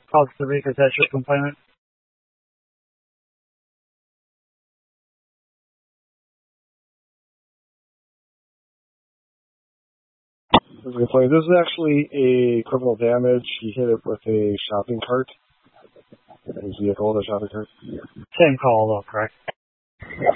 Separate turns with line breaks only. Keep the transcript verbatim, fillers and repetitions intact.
Call the Rico, that's your complainant.
This is actually a criminal damage. He hit it with a shopping cart. His vehicle, the shopping cart.
Same call, though, correct?